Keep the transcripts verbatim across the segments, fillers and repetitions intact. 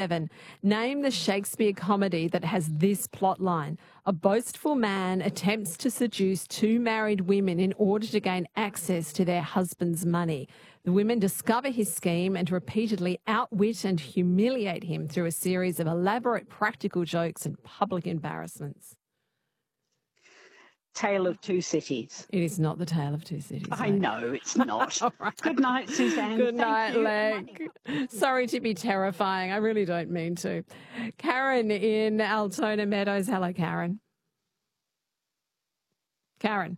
seven. Name the Shakespeare comedy that has this plotline. A boastful man attempts to seduce two married women in order to gain access to their husband's money. The women discover his scheme and repeatedly outwit and humiliate him through a series of elaborate practical jokes and public embarrassments. Tale of Two Cities. It is not the Tale of Two Cities. I mate. know it's not. Right. Good night, Suzanne. Good Thank night, you. Leg. Sorry to be terrifying. I really don't mean to. Karen in Altona Meadows. Hello, Karen. Karen.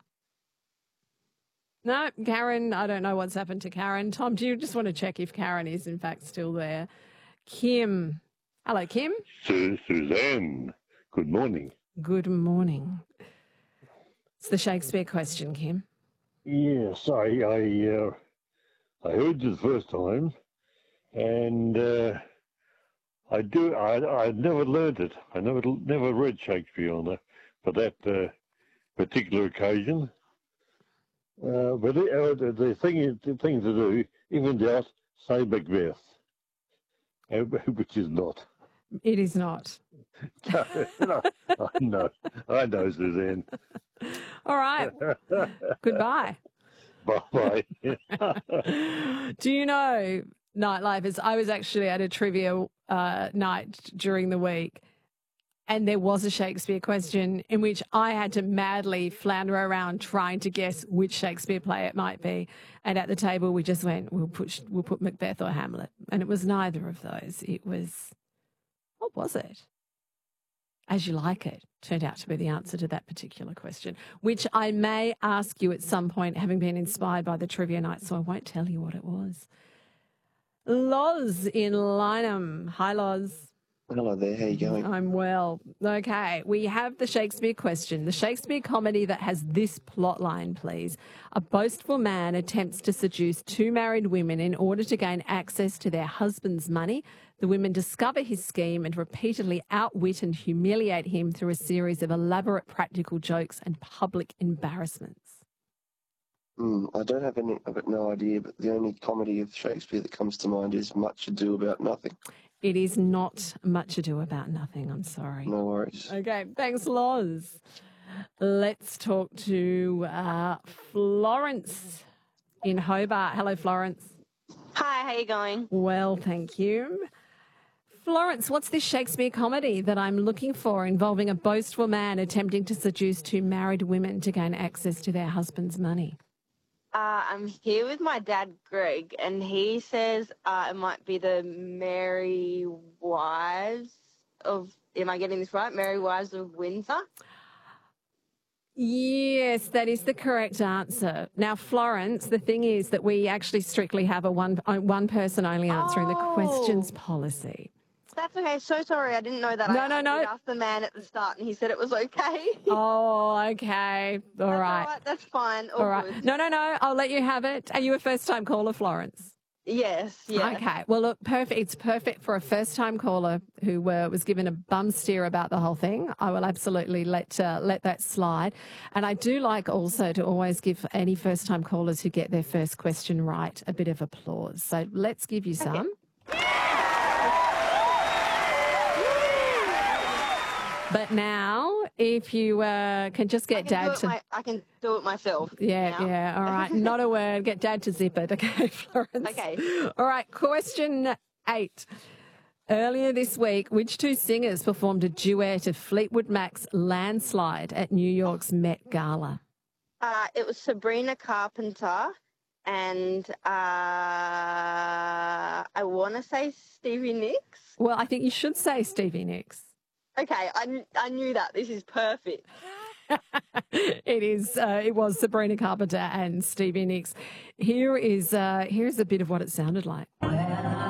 No, Karen, I don't know what's happened to Karen. Tom, do you just want to check if Karen is in fact still there? Kim. Hello, Kim. Su- Suzanne, good morning. Good morning. It's the Shakespeare question, Kim. Yes, I I, uh, I heard you the first time, and uh, I do I I never learned it. I never never read Shakespeare on that for that uh, particular occasion. Uh, but it, uh, the, the thing is, the thing to do, even doubt, say Macbeth, uh, which is not. It is not. no, no, I know, I know, Suzanne. All right. Goodbye. Bye-bye. Do you know, Nightlifers, I was actually at a trivia uh, night during the week, and there was a Shakespeare question in which I had to madly flounder around trying to guess which Shakespeare play it might be. And at the table, we just went, we'll put, we'll put Macbeth or Hamlet. And it was neither of those. It was, what was it? As You Like It turned out to be the answer to that particular question, which I may ask you at some point, having been inspired by the trivia night, so I won't tell you what it was. Loz in Lynham. Hi, Loz. Hello there, how you going? I'm well. Okay, we have the Shakespeare question. The Shakespeare comedy that has this plot line, please. A boastful man attempts to seduce two married women in order to gain access to their husband's money. The women discover his scheme and repeatedly outwit and humiliate him through a series of elaborate practical jokes and public embarrassments. Mm, I don't have any, I've got no idea, but the only comedy of Shakespeare that comes to mind is Much Ado About Nothing. It is not Much Ado About Nothing, I'm sorry. No worries. Okay, thanks, Loz. Let's talk to uh, Florence in Hobart. Hello, Florence. Hi, how you going? Well, thank you. Florence, what's this Shakespeare comedy that I'm looking for involving a boastful man attempting to seduce two married women to gain access to their husband's money? Uh, I'm here with my dad, Greg, and he says uh, it might be the Merry Wives of, am I getting this right? Merry Wives of Windsor? Yes, that is the correct answer. Now, Florence, the thing is that we actually strictly have a one, one person only answering Oh. the questions policy. That's okay. So sorry, I didn't know that. No, I, no, I no. did ask the man at the start, and he said it was okay. Oh, okay. All That's right. all right. That's fine. All, All right. good. No, no, no. I'll let you have it. Are you a first-time caller, Florence? Yes, yeah. Okay. Well, look, perfect. It's perfect for a first-time caller who uh, was given a bum steer about the whole thing. I will absolutely let uh, let that slide. And I do like also to always give any first-time callers who get their first question right a bit of applause. So let's give you some. But now, if you uh, can just get I can, Dad do it to... my, I can do it myself. Yeah, now. yeah. All right. Not a word. Get Dad to zip it. Okay, Florence. Okay. All right. Question eight. Earlier this week, which two singers performed a duet of Fleetwood Mac's Landslide at New York's Met Gala? Uh, it was Sabrina Carpenter and uh, I want to say Stevie Nicks. Well, I think you should say Stevie Nicks. Okay, I, kn- I knew that. This is perfect. It is. Uh, it was Sabrina Carpenter and Stevie Nicks. Here is uh, here's a bit of what it sounded like.